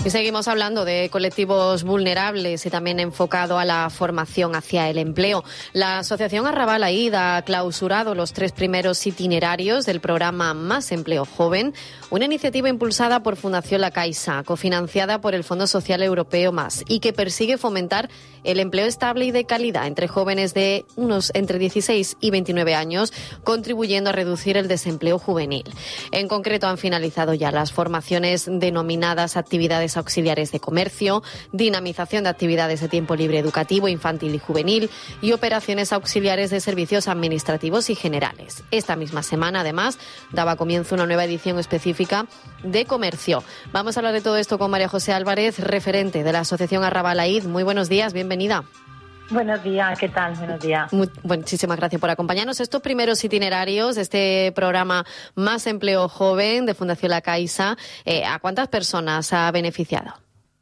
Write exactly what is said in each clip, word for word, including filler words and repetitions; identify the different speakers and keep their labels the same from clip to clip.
Speaker 1: Y seguimos hablando de colectivos vulnerables y también enfocado a la formación hacia el empleo. La Asociación Arrabal Aid ha clausurado los tres primeros itinerarios del programa Más Empleo Joven, una iniciativa impulsada por Fundación La Caixa, cofinanciada por el Fondo Social Europeo Más, y que persigue fomentar el empleo estable y de calidad entre jóvenes de unos entre dieciséis y veintinueve años, contribuyendo a reducir el desempleo juvenil. En concreto, han finalizado ya las formaciones denominadas actividades auxiliares de comercio, dinamización de actividades de tiempo libre educativo, infantil y juvenil y operaciones auxiliares de servicios administrativos y generales. Esta misma semana, además, daba comienzo una nueva edición específica de comercio. Vamos a hablar de todo esto con María José Álvarez, referente de la Asociación Arrabal Aid. Muy buenos días, bienvenida.
Speaker 2: Buenos días, ¿qué tal? Buenos días.
Speaker 1: Muy, muchísimas gracias por acompañarnos. Estos primeros itinerarios de este programa Más Empleo Joven de Fundación La Caixa, eh, ¿a cuántas personas ha beneficiado?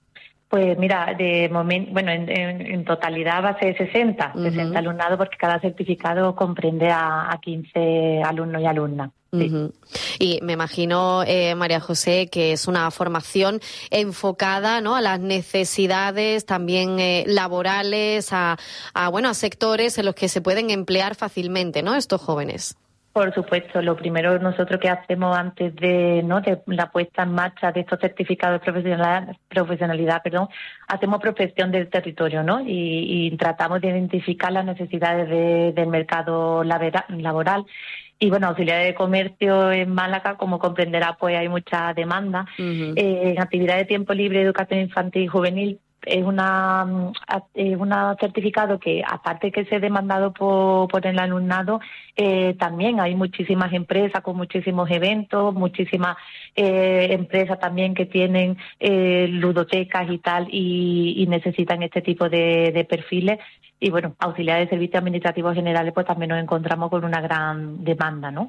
Speaker 2: Pues mira, de momento, bueno, en, en, en totalidad va a ser sesenta, uh-huh. sesenta alumnados, porque cada certificado comprende a, a quince alumnos y alumnas. Sí.
Speaker 1: Uh-huh. Y me imagino, eh, María José, que es una formación enfocada, ¿no?, a las necesidades también eh, laborales, a, a bueno, a sectores en los que se pueden emplear fácilmente, ¿no?, estos jóvenes.
Speaker 2: Por supuesto, lo primero nosotros que hacemos antes de no de la puesta en marcha de estos certificados de profesionalidad, profesionalidad perdón, hacemos prospección del territorio, ¿no? Y, y tratamos de identificar las necesidades de, del mercado laboral. Y bueno, auxiliares de comercio en Málaga, como comprenderá, pues hay mucha demanda. Uh-huh. Eh, en actividades de tiempo libre, educación infantil y juvenil, es una es una certificado que, aparte que se ha demandado por, por el alumnado, eh, también hay muchísimas empresas con muchísimos eventos, muchísimas eh, empresas también que tienen eh, ludotecas y tal, y, y necesitan este tipo de, de perfiles. Y bueno, auxiliares de servicios administrativos generales, pues también nos encontramos con una gran demanda, ¿no?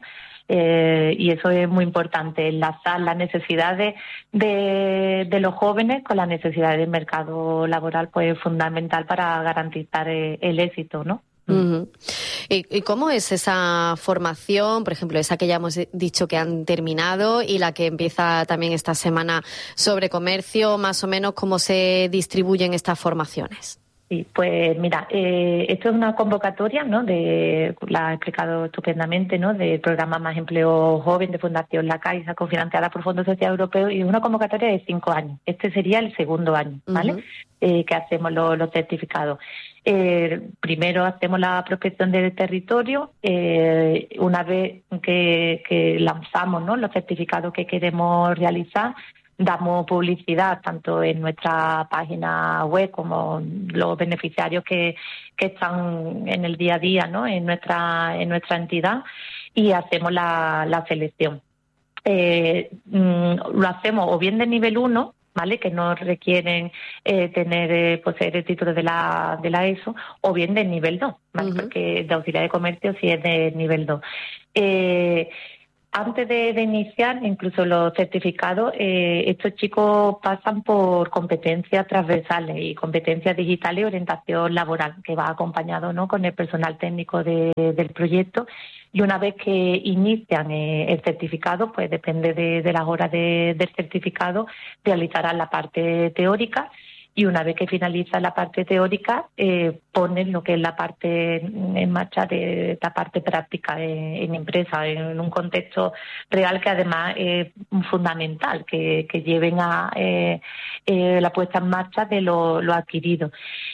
Speaker 2: Eh, y eso es muy importante, enlazar las necesidades de, de los jóvenes con las necesidades del mercado laboral, pues es fundamental para garantizar el, el éxito, ¿no?
Speaker 1: Uh-huh. ¿Y, ¿Y cómo es esa formación, por ejemplo, esa que ya hemos dicho que han terminado y la que empieza también esta semana sobre comercio, más o menos cómo se distribuyen estas formaciones?
Speaker 2: Sí, pues mira, eh, esto es una convocatoria, ¿no? De, la ha explicado estupendamente, ¿no? Del programa Más Empleo Joven de Fundación La Caixa, cofinanciada por Fondo Social Europeo, y es una convocatoria de cinco años. Este sería el segundo año, ¿vale? Uh-huh. Eh, que hacemos los, los certificados. Eh, primero hacemos la prospección del territorio. Eh, una vez que, que lanzamos, ¿no?, los certificados que queremos realizar, damos publicidad tanto en nuestra página web como los beneficiarios que, que están en el día a día, ¿no?, en nuestra en nuestra entidad, y hacemos la, la selección. Eh, mm, lo hacemos o bien de nivel uno, ¿vale?, que no requieren eh, tener eh, poseer el título de la de la ESO, o bien de nivel dos, ¿vale? Uh-huh. Porque de auxiliar de comercio sí es de nivel dos. Eh, Antes de, de iniciar, incluso los certificados, eh, estos chicos pasan por competencias transversales y competencias digitales y orientación laboral, que va acompañado, ¿no?, con el personal técnico de, del proyecto. Y una vez que inician eh, el certificado, pues depende de, de las horas de, del certificado, realizarán la parte teórica. Y una vez que finaliza la parte teórica, eh, ponen lo que es la parte en marcha de la parte práctica en, en empresa, en un contexto real que además es fundamental, que, que lleven a eh, eh, la puesta en marcha de lo, lo adquirido.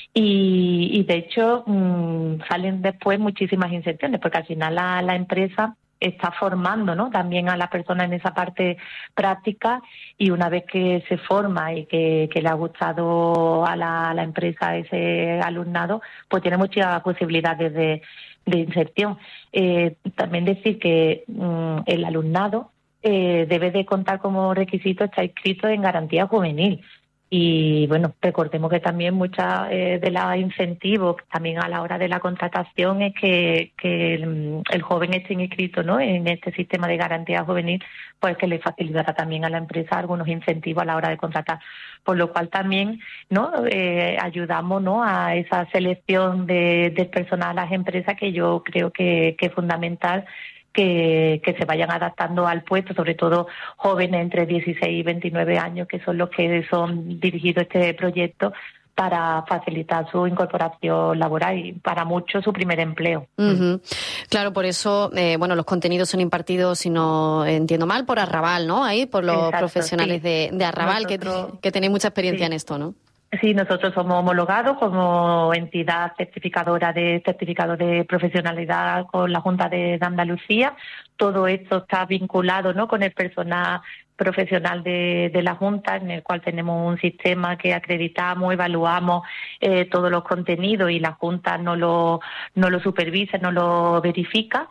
Speaker 2: Y, y de hecho mmm, salen después muchísimas inserciones, porque al final la, la empresa está formando, ¿no?, también a la persona en esa parte práctica, y una vez que se forma y que, que le ha gustado a la, a la empresa ese alumnado, pues tiene muchas posibilidades de, de inserción. Eh, también decir que mmm, el alumnado eh, debe de contar como requisito estar inscrito en garantía juvenil. Y bueno, recordemos que también muchas eh, de los incentivos también a la hora de la contratación es que, que el, el joven esté inscrito, ¿no?, en este sistema de garantía juvenil, pues que le facilitará también a la empresa algunos incentivos a la hora de contratar. Por lo cual también, ¿no?, eh, ayudamos, ¿no?, a esa selección de, del personal a las empresas, que yo creo que, que es fundamental, que, que se vayan adaptando al puesto, sobre todo jóvenes entre dieciséis y veintinueve años, que son los que son dirigidos este proyecto, para facilitar su incorporación laboral y para muchos su primer empleo.
Speaker 1: Uh-huh. Claro, por eso, eh, bueno, los contenidos son impartidos, si no entiendo mal, por Arrabal, ¿no? Ahí, por los Exacto, profesionales sí. de, de Arrabal, Nosotros, que, que tenéis mucha experiencia sí. en esto, ¿no?
Speaker 2: Sí, nosotros somos homologados como entidad certificadora de certificado de profesionalidad con la Junta de Andalucía. Todo esto está vinculado, ¿no?, con el personal profesional de, de la Junta, en el cual tenemos un sistema que acreditamos, evaluamos eh, todos los contenidos y la Junta no lo, no lo supervisa, no lo verifica.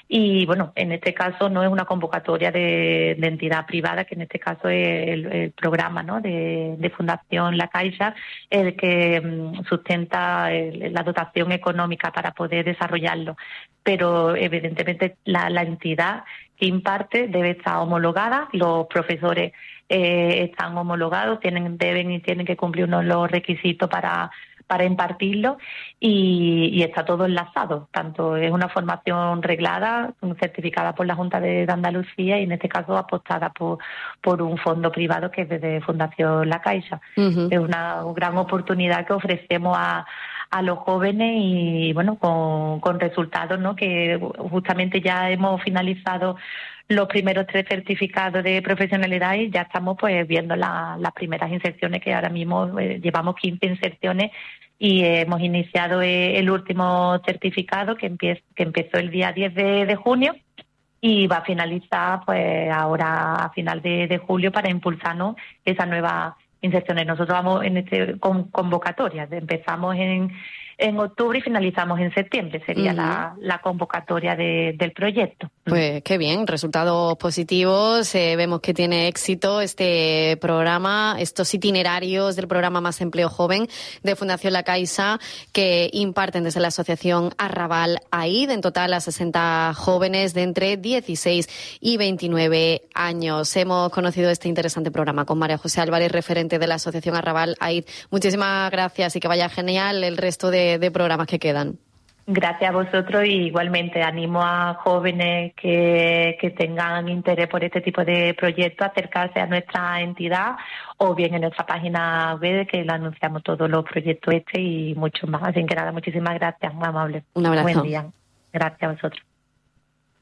Speaker 2: Y bueno, en este caso no es una convocatoria de, de entidad privada, que en este caso es el, el programa, ¿no?, de, de Fundación La Caixa, el que um, sustenta el, la dotación económica para poder desarrollarlo. Pero evidentemente la, la entidad que imparte debe estar homologada, los profesores eh, están homologados, tienen deben y tienen que cumplir unos los requisitos para para impartirlo y, y está todo enlazado, tanto es una formación reglada, certificada por la Junta de Andalucía y en este caso apostada por por un fondo privado que es desde Fundación La Caixa. Uh-huh. Es una gran oportunidad que ofrecemos a a los jóvenes y bueno, con, con resultados, ¿no?, que justamente ya hemos finalizado los primeros tres certificados de profesionalidad y ya estamos pues viendo la, las primeras inserciones, que ahora mismo eh, llevamos quince inserciones y eh, hemos iniciado eh, el último certificado que, empieza, que empezó el día diez de, de junio y va a finalizar pues ahora a final de, de julio para impulsarnos esa nueva inserciones. Nosotros vamos en este con convocatorias, empezamos en, en octubre y finalizamos en septiembre, sería uh-huh. la, la convocatoria de, del proyecto.
Speaker 1: Pues qué bien, resultados positivos, eh, vemos que tiene éxito este programa, estos itinerarios del programa Más Empleo Joven de Fundación La Caixa, que imparten desde la asociación Arrabal AID, en total a sesenta jóvenes de entre dieciséis y veintinueve años. Hemos conocido este interesante programa con María José Álvarez, referente de la asociación Arrabal AID. Muchísimas gracias y que vaya genial el resto de, de programas que quedan.
Speaker 2: Gracias a vosotros y igualmente animo a jóvenes que, que tengan interés por este tipo de proyectos a acercarse a nuestra entidad o bien en nuestra página web, que lo anunciamos todos los proyectos este y muchos más. Así que nada, muchísimas gracias, muy amable.
Speaker 1: Un abrazo.
Speaker 2: Buen día. Gracias a vosotros.